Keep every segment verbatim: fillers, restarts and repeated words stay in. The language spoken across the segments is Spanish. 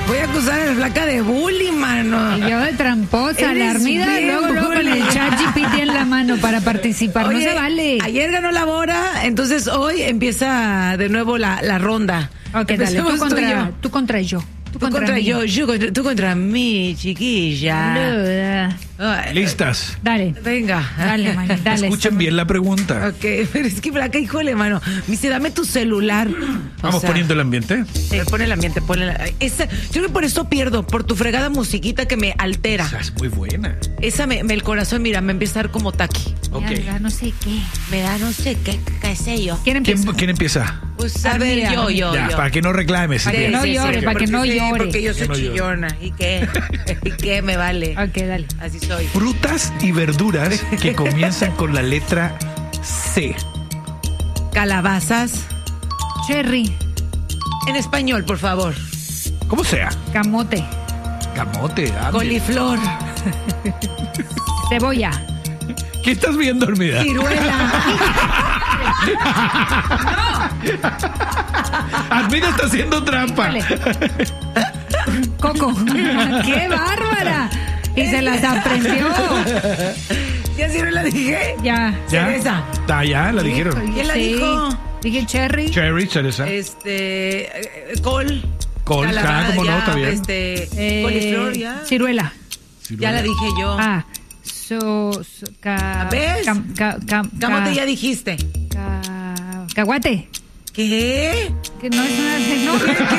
Voy a acusar a la flaca de bullying, mano. Y yo de tramposa, Eres la Armida, bien luego, luego con el bullying. chat G P T en la mano para participar. Oye, no se vale. Ayer ganó la Bora, entonces hoy empieza de nuevo la, la ronda. Ok, dale, Empecemos tú contra, tú y yo. tú contra yo. Tú, Tú contra, mí. yo, yo contra, tú contra mí, chiquilla. Boluda. Ay, Listas. Dale. Venga. Dale, mani, dale. Escuchen bien la pregunta. Ok, pero es que flaca, híjole, mano. Me dice, dame tu celular. O Vamos sea, poniendo el ambiente. eh, Pone el ambiente, pone la, esa, yo creo que por eso pierdo, por tu fregada musiquita que me altera. O sea, es muy buena. Esa me, me- el corazón, mira, me empieza a dar como taqui. Ok. Mierda, no sé qué. Me da no sé qué, qué sé yo. ¿Quién ¿Quién, empieza? quién empieza? Pues a ver, Armida, yo, yo, ya, yo. para que no reclames. Para que Silvia. no llore, para que no sí, llore. Porque yo soy Que no llore. chillona. ¿Y qué? ¿Y qué me vale? Ok, dale. Así soy. Frutas y verduras que comienzan con la letra C. Calabazas. Cherry, En español, por favor. ¿Cómo sea? camote, Camote. ah, Coliflor. cebolla, ¿Qué estás viendo, Armida? Ciruela. Armida está haciendo trampa. Dale. Coco. ¡Qué bárbara! Y se las aprendió. ¿Ya ciruela dije? Ya. ¿Ya? Cereza. Está, ya, la dijeron. ¿Quién la dijo? Dije cherry. Cherry, cereza. Este. eh, Col. Col, Calabaza, ah, cómo no, ya, está bien. Este. eh, Coliflor, ya. Ciruela. Ya la dije yo. Ah. So, so, ca, ¿Ves? cam- ca- cam- Camote ca- ya dijiste. ca- caguate. ¿Qué? Que no es una. No, ¿Qué? ¿Te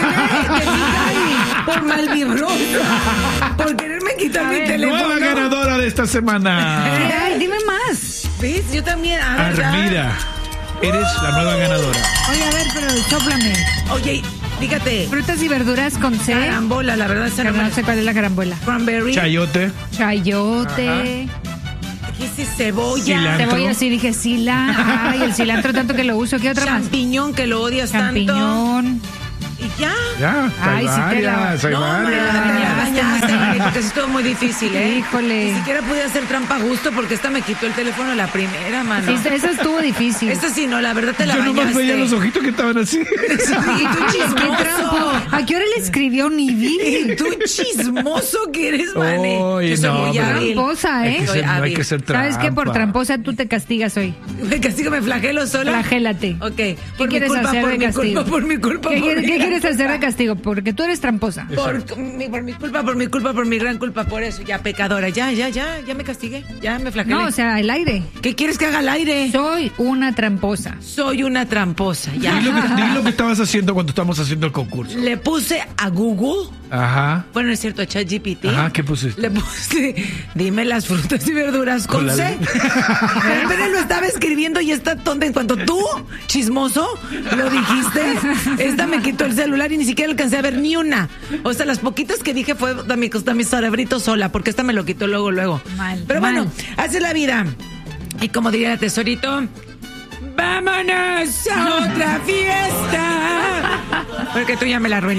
fijas? Por malvibrosa. Por quererme quitar A mi ver. teléfono. Nueva ganadora de esta semana. Ay, dime más. ¿Ves? Yo también. A ver, ya. Armida, eres la nueva ganadora. Oye, a ver, pero sóplame. Oye, fíjate. Frutas y verduras con C. Carambola, la verdad, esa no No me... sé cuál es la carambola. Cranberry. Chayote. Chayote. ¿Qué es ese? Cebolla. Cilantro. Cebolla, sí dije sila. Ay, el cilantro tanto que lo uso. ¿Qué otra más? Champiñón, que lo odias tanto. Champiñón. Y ya. Ya, hay Ay, sí te la- varias, hay No, hombre, varias. te la bañaste, Mari, porque sí estuvo muy difícil, ¿eh? Híjole. Ni siquiera pude hacer trampa a gusto porque esta me quitó el teléfono la primera, mano. Sí, esa estuvo difícil. Esta sí, no, la verdad te la Yo nomás bañaste. veía los ojitos que estaban así. Y tú Qué chismoso. trampo. ¿A qué hora le escribió ni vi? Y tú chismoso que eres, Mane. Oye, Yo soy no, muy pero- hábil. Tramposa, Hay que ¿eh? Soy ser, no hay hábil. que ser trampa. ¿Sabes qué? Por tramposa tú te castigas hoy. Me castigo, me flagelo sola. Flagélate. Ok. ¿Qué Por mi quieres culpa, hacer por de mi castigo? culpa, por mi culpa, ¿Qué, por quieres- mi qué culpa. quieres hacer de castigo? Porque tú eres tramposa. Por mi, por mi culpa, por mi culpa, por mi gran culpa, por eso, ya pecadora, ya, ya, ya, ya me castigué, ya me flagelé. No, o sea, el aire. ¿Qué quieres que haga al aire? Soy una tramposa. Soy una tramposa, ya. Di lo, que, di lo que estabas haciendo cuando estábamos haciendo el concurso. Le puse a Google, Ajá. bueno, es cierto, a ChatGPT. Ajá, ¿qué pusiste? Le puse, dime las frutas y verduras con, Con la C. le- Pero apenas lo estaba escribiendo y está tonta. En cuanto tú, chismoso, lo dijiste, esta me quitó el celular y ni siquiera alcancé a ver ni una. O sea, las poquitas que dije fue de mi, de mi cerebrito sola, porque esta me lo quitó luego, luego. Mal, Pero mal. bueno, así es la vida. Y como diría el tesorito, ¡vámonos a otra fiesta! Porque tú ya me la arruinaste.